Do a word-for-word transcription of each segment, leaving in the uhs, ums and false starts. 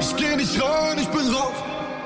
Ich geh nicht rein, ich bin raus.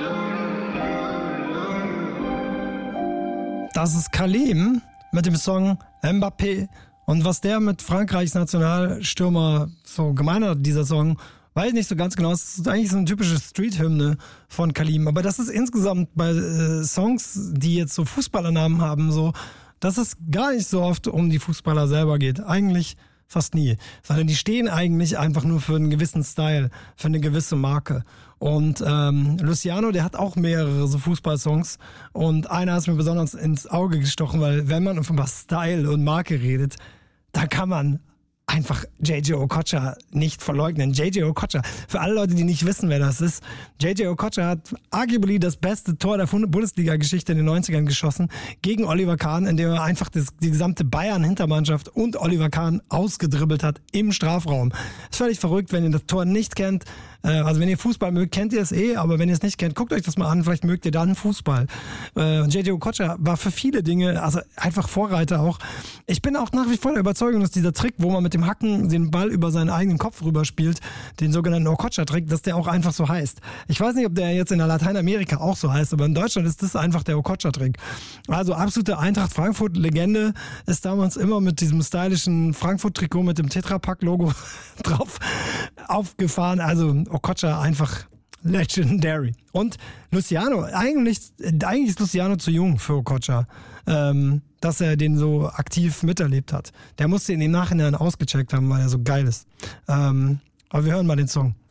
Das ist Kalim mit dem Song Mbappé. Und was der mit Frankreichs Nationalstürmer so gemein hat, dieser Song, weiß ich nicht so ganz genau. Es ist eigentlich so eine typische Street-Hymne von Kalim. Aber das ist insgesamt bei äh, Songs, die jetzt so Fußballernamen haben, so, dass es gar nicht so oft um die Fußballer selber geht. Eigentlich fast nie. Sondern die stehen eigentlich einfach nur für einen gewissen Style, für eine gewisse Marke. Und ähm, Luciano, der hat auch mehrere so Fußballsongs. Und einer ist mir besonders ins Auge gestochen, weil wenn man über Style und Marke redet, da kann man einfach J J Okocha nicht verleugnen. J J Okocha, für alle Leute, die nicht wissen, wer das ist, J J Okocha hat arguably das beste Tor der Bundesliga-Geschichte in den neunzigern geschossen gegen Oliver Kahn, indem er einfach das, die gesamte Bayern-Hintermannschaft und Oliver Kahn ausgedribbelt hat im Strafraum. Ist völlig verrückt, wenn ihr das Tor nicht kennt. Also wenn ihr Fußball mögt, kennt ihr es eh, aber wenn ihr es nicht kennt, guckt euch das mal an, vielleicht mögt ihr dann Fußball. Und J J Okocha war für viele Dinge, also einfach Vorreiter auch. Ich bin auch nach wie vor der Überzeugung, dass dieser Trick, wo man mit dem Hacken den Ball über seinen eigenen Kopf rüberspielt, den sogenannten Okocha-Trick, dass der auch einfach so heißt. Ich weiß nicht, ob der jetzt in Lateinamerika auch so heißt, aber in Deutschland ist das einfach der Okocha-Trick. Also absolute Eintracht Frankfurt-Legende ist damals immer mit diesem stylischen Frankfurt-Trikot mit dem Tetra-Pak-Logo drauf aufgefahren. Also Okocha einfach legendary. Und Luciano, eigentlich, eigentlich ist Luciano zu jung für Okocha, ähm, dass er den so aktiv miterlebt hat. Der musste ihn im Nachhinein ausgecheckt haben, weil er so geil ist. Ähm, aber wir hören mal den Song.